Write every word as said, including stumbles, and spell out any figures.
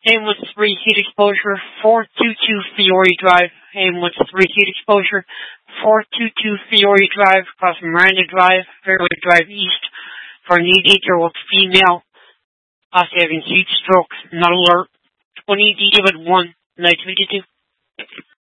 Aim with three heat exposure, four two two Fiore Drive. Aim with three heat exposure, four two two Fiore Drive, across Miranda Drive, Fairway Drive East, for an eight-year-old female, after having heat stroke, not alert. twenty D David one, night twenty-two.